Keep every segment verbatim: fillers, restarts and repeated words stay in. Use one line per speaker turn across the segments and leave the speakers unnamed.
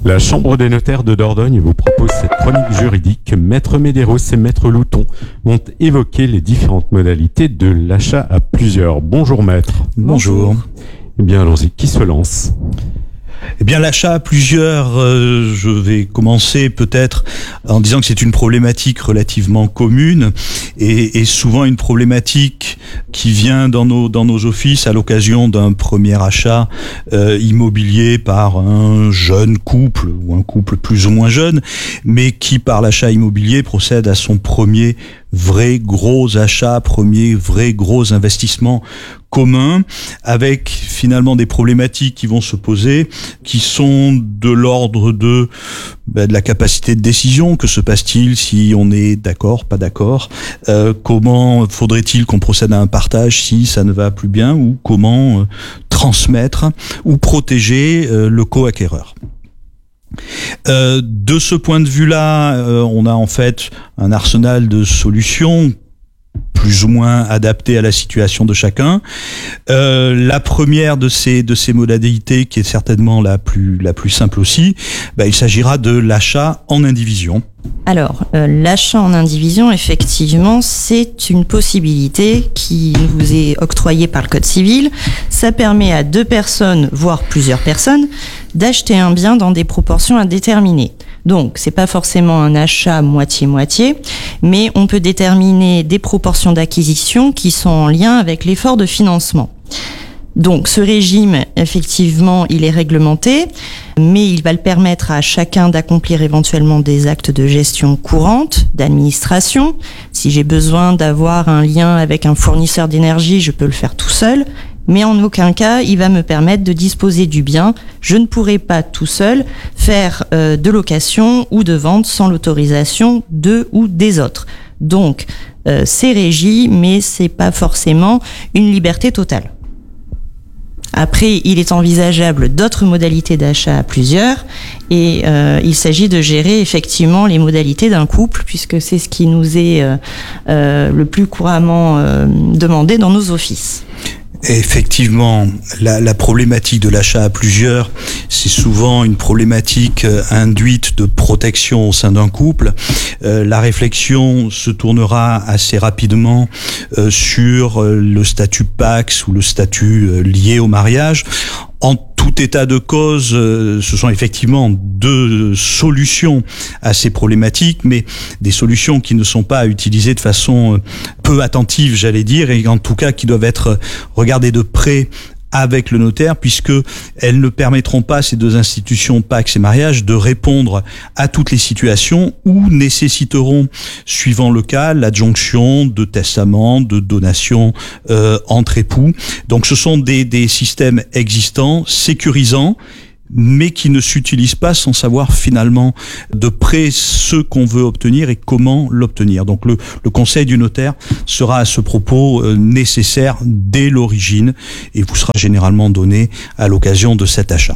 La Chambre des notaires de Dordogne vous propose cette chronique juridique. Maître Médéros et Maître Louton vont évoquer les différentes modalités de l'achat à plusieurs. Bonjour Maître.
Bonjour.
Eh bien allons-y, qui se lance ?
Eh bien, l'achat à plusieurs, euh, je vais commencer peut-être en disant que c'est une problématique relativement commune et, et souvent une problématique qui vient dans nos dans nos offices à l'occasion d'un premier achat euh, immobilier par un jeune couple ou un couple plus ou moins jeune, mais qui par l'achat immobilier procède à son premier vrai gros achat, premier vrai gros investissement commun, avec finalement des problématiques qui vont se poser, qui sont de l'ordre de, ben, de la capacité de décision. Que se passe-t-il si on est d'accord, pas d'accord ? euh, Comment faudrait-il qu'on procède à un partage si ça ne va plus bien ? Ou comment euh, transmettre ou protéger euh, le co-acquéreur ? Euh, de ce point de vue-là, euh, on a en fait un arsenal de solutions plus ou moins adaptées à la situation de chacun. Euh, la première de ces de ces modalités, qui est certainement la plus la plus simple aussi, bah, il s'agira de l'achat en indivision.
Alors, euh, l'achat en indivision, effectivement, c'est une possibilité qui vous est octroyée par le Code civil. Ça permet à deux personnes, voire plusieurs personnes, d'acheter un bien dans des proportions indéterminées. Donc, c'est pas forcément un achat moitié-moitié, mais on peut déterminer des proportions d'acquisition qui sont en lien avec l'effort de financement. Donc, ce régime, effectivement, il est réglementé, mais il va le permettre à chacun d'accomplir éventuellement des actes de gestion courante, d'administration. Si j'ai besoin d'avoir un lien avec un fournisseur d'énergie, je peux le faire tout seul. Mais en aucun cas, il va me permettre de disposer du bien. Je ne pourrai pas tout seul faire euh, de location ou de vente sans l'autorisation de ou des autres. Donc, euh, c'est régi, mais c'est pas forcément une liberté totale. Après, il est envisageable d'autres modalités d'achat à plusieurs et euh, il s'agit de gérer effectivement les modalités d'un couple puisque c'est ce qui nous est euh, euh, le plus couramment euh, demandé dans nos offices.
Effectivement, la, la problématique de l'achat à plusieurs, c'est souvent une problématique induite de protection au sein d'un couple. Euh, la réflexion se tournera assez rapidement euh, sur le statut Pacs ou le statut euh, lié au mariage. En tout état de cause, euh, ce sont effectivement deux solutions à ces problématiques, mais des solutions qui ne sont pas utilisées de façon euh, peu attentive, j'allais dire, et en tout cas qui doivent être regardées de près avec le notaire, puisque elles ne permettront pas, ces deux institutions, Pacs et mariage, de répondre à toutes les situations ou nécessiteront, suivant le cas, l'adjonction de testament, de donation euh, entre époux. Donc ce sont des, des systèmes existants, sécurisants, mais qui ne s'utilisent pas sans savoir finalement de près ce qu'on veut obtenir et comment l'obtenir. Donc le, le conseil du notaire sera à ce propos euh, nécessaire dès l'origine et vous sera généralement donné à l'occasion de cet achat.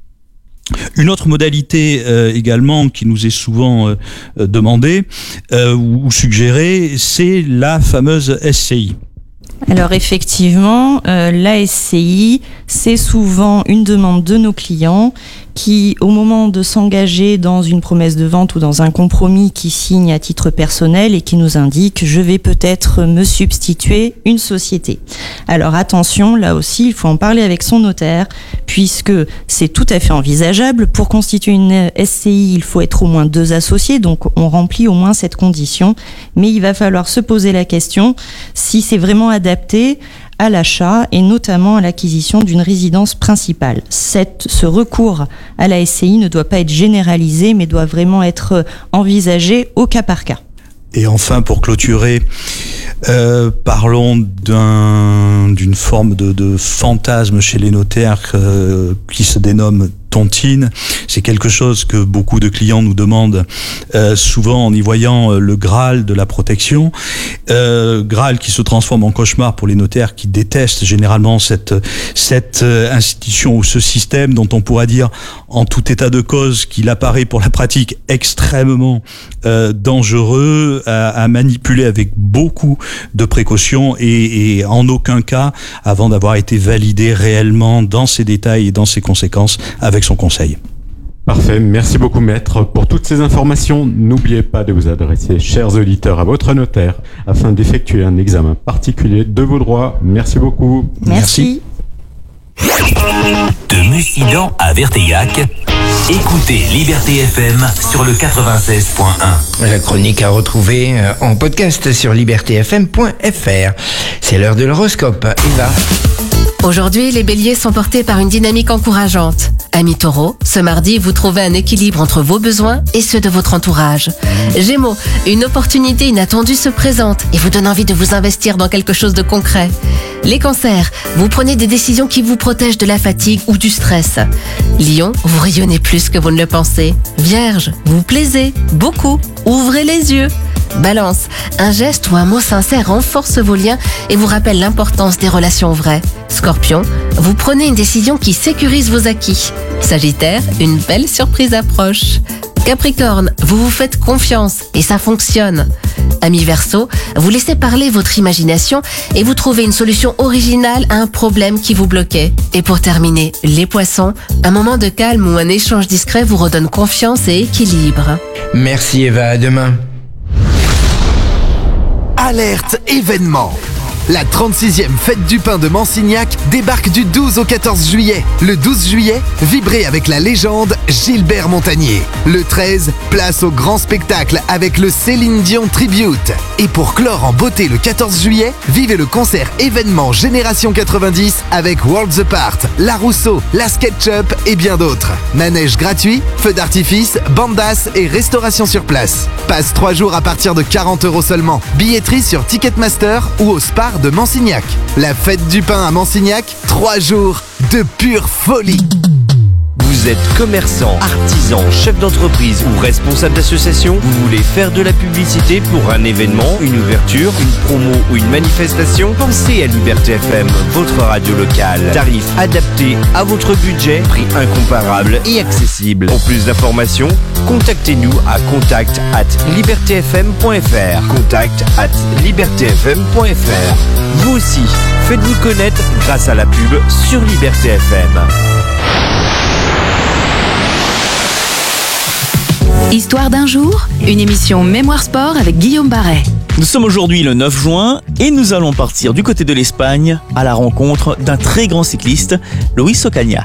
Une autre modalité euh, également qui nous est souvent euh, demandée euh, ou suggérée, c'est la fameuse S C I.
Alors effectivement, euh, la S C I, c'est souvent une demande de nos clients qui, au moment de s'engager dans une promesse de vente ou dans un compromis qui signe à titre personnel et qui nous indique « je vais peut-être me substituer une société ». Alors attention, là aussi, il faut en parler avec son notaire puisque c'est tout à fait envisageable. Pour constituer une S C I, il faut être au moins deux associés, donc on remplit au moins cette condition. Mais il va falloir se poser la question si c'est vraiment adapté à l'achat et notamment à l'acquisition d'une résidence principale. Cette, ce recours à la S C I ne doit pas être généralisé, mais doit vraiment être envisagé au cas par cas.
Et enfin, pour clôturer, euh, parlons d'un, d'une forme de, de fantasme chez les notaires euh, qui se dénomme tontine. C'est quelque chose que beaucoup de clients nous demandent euh, souvent en y voyant euh, le Graal de la protection. Euh, Graal qui se transforme en cauchemar pour les notaires qui détestent généralement cette, cette euh, institution ou ce système dont on pourra dire en tout état de cause qu'il apparaît pour la pratique extrêmement euh, dangereux à, à manipuler avec beaucoup de précautions et, et en aucun cas avant d'avoir été validé réellement dans ses détails et dans ses conséquences avec son conseil.
Parfait, merci beaucoup maître pour toutes ces informations. N'oubliez pas de vous adresser, chers auditeurs, à votre notaire afin d'effectuer un examen particulier de vos droits. Merci beaucoup.
Merci.
De Mussidan à Verteillac, écoutez Liberté F M sur le quatre-vingt-seize point un.
La chronique à retrouver en podcast sur liberté f m point f r. C'est l'heure de l'horoscope. Eva.
Aujourd'hui, les béliers sont portés par une dynamique encourageante. Amis taureaux, ce mardi, vous trouvez un équilibre entre vos besoins et ceux de votre entourage. Gémeaux, une opportunité inattendue se présente et vous donne envie de vous investir dans quelque chose de concret. Les cancers, vous prenez des décisions qui vous protègent de la fatigue ou du stress. Lion, vous rayonnez plus que vous ne le pensez. Vierge, vous plaisez beaucoup, ouvrez les yeux. Balance, un geste ou un mot sincère renforce vos liens et vous rappelle l'importance des relations vraies. Scorpion, vous prenez une décision qui sécurise vos acquis. Sagittaire, une belle surprise approche. Capricorne, vous vous faites confiance et ça fonctionne. Amis Verseau, vous laissez parler votre imagination et vous trouvez une solution originale à un problème qui vous bloquait. Et pour terminer, les Poissons, un moment de calme ou un échange discret vous redonne confiance et équilibre.
Merci Eva, à demain.
Alerte événement. La trente-sixième Fête du Pain de Mansignac débarque du douze au quatorze juillet. Le douze juillet, vibrez avec la légende Gilbert Montagnier. Le treize, place au grand spectacle avec le Céline Dion Tribute. Et pour clore en beauté le quatorze juillet, vivez le concert événement Génération quatre-vingt-dix avec Worlds Apart, La Rousseau, La SketchUp et bien d'autres. Manège gratuit, feux d'artifice, bandas et restauration sur place. Passe trois jours à partir de quarante euros seulement. Billetterie sur Ticketmaster ou au Spar de Mansignac. La Fête du Pain à Mansignac, trois jours de pure folie.
Vous êtes commerçant, artisan, chef d'entreprise ou responsable d'association, vous voulez faire de la publicité pour un événement, une ouverture, une promo ou une manifestation? Pensez à Liberté F M, votre radio locale. Tarif adapté à votre budget, prix incomparable et accessible. Pour plus d'informations, contactez-nous à contact at liberté f m point f r. contact at liberté f m point f r. Vous aussi, faites-vous connaître grâce à la pub sur Liberté F M.
Histoire d'un jour, une émission Mémoire Sport avec Guillaume Barret.
Nous sommes aujourd'hui le neuf juin et nous allons partir du côté de l'Espagne à la rencontre d'un très grand cycliste, Luis Ocaña.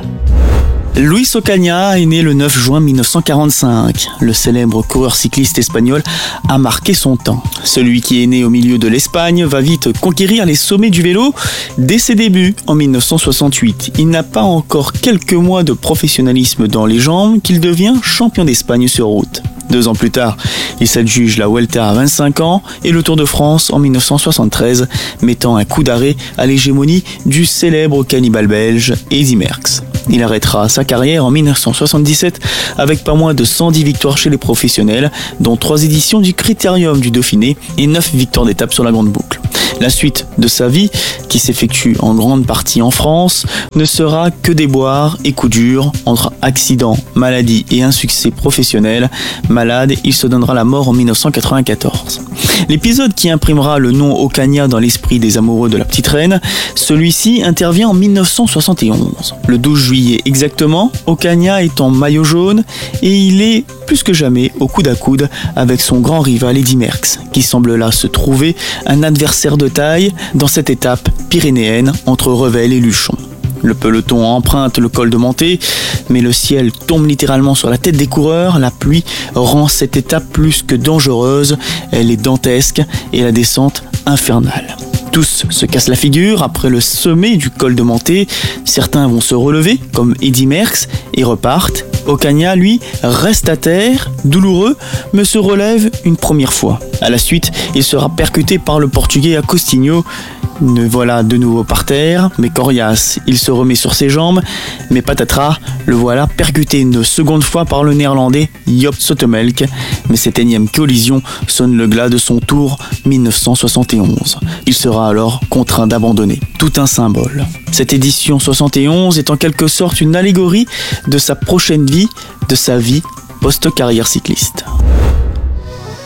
Luis Ocaña est né le neuf juin mille neuf cent quarante-cinq. Le célèbre coureur cycliste espagnol a marqué son temps. Celui qui est né au milieu de l'Espagne va vite conquérir les sommets du vélo dès ses débuts en mille neuf cent soixante-huit. Il n'a pas encore quelques mois de professionnalisme dans les jambes qu'il devient champion d'Espagne sur route. Deux ans plus tard, il s'adjuge la Vuelta à vingt-cinq ans et le Tour de France en mille neuf cent soixante-treize, mettant un coup d'arrêt à l'hégémonie du célèbre cannibale belge Eddy Merckx. Il arrêtera sa carrière en mille neuf cent soixante-dix-sept avec pas moins de cent dix victoires chez les professionnels, dont trois éditions du Critérium du Dauphiné et neuf victoires d'étape sur la Grande Boucle. La suite de sa vie, qui s'effectue en grande partie en France, ne sera que déboires et coups durs entre accidents, maladies et insuccès professionnel. Malade, il se donnera la mort en mille neuf cent quatre-vingt-quatorze. L'épisode qui imprimera le nom Ocaña dans l'esprit des amoureux de la petite reine, celui-ci intervient en mille neuf cent soixante et onze. Le douze juillet exactement, Ocaña est en maillot jaune et il est plus que jamais au coude à coude avec son grand rival Eddy Merckx, qui semble là se trouver un adversaire de taille dans cette étape pyrénéenne entre Revel et Luchon. Le peloton emprunte le col de Montée, mais le ciel tombe littéralement sur la tête des coureurs. La pluie rend cette étape plus que dangereuse. Elle est dantesque et la descente infernale. Tous se cassent la figure après le sommet du col de Montée. Certains vont se relever, comme Eddy Merckx, et repartent. Ocaña, lui, reste à terre, douloureux, mais se relève une première fois. À la suite, il sera percuté par le Portugais Agostinho. Le voilà de nouveau par terre, mais coriace, il se remet sur ses jambes, mais patatras, le voilà percuté une seconde fois par le néerlandais Joop Zoetemelk, mais cette énième collision sonne le glas de son tour mille neuf cent soixante et onze. Il sera alors contraint d'abandonner. Tout un symbole. Cette édition soixante et onze est en quelque sorte une allégorie de sa prochaine vie, de sa vie post-carrière cycliste.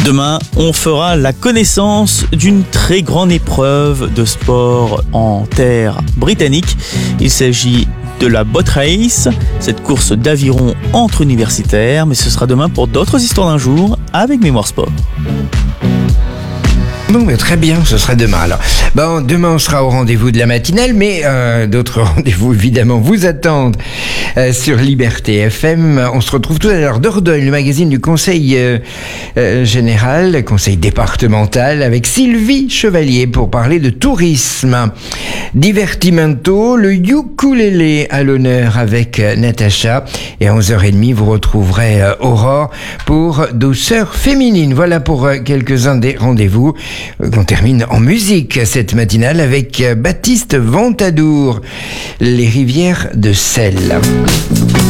Demain, on fera la connaissance d'une très grande épreuve de sport en terre britannique. Il s'agit de la Boat Race, cette course d'aviron entre universitaires, mais ce sera demain pour d'autres histoires d'un jour avec Mémoire Sport.
Bon, mais très bien, ce sera demain alors. Bon, demain on sera au rendez-vous de la matinale, mais euh, d'autres rendez-vous évidemment vous attendent euh, sur Liberté F M. On se retrouve tout à l'heure Dordogne, le magazine du Conseil euh, euh, général, le Conseil départemental, avec Sylvie Chevalier pour parler de tourisme. Divertimento, le ukulélé à l'honneur avec euh, Natacha. Et à onze heures trente, vous retrouverez euh, Aurore pour Douceur féminine. Voilà pour euh, quelques-uns des rendez-vous. On termine en musique cette matinale avec Baptiste Ventadour, Les rivières de sel.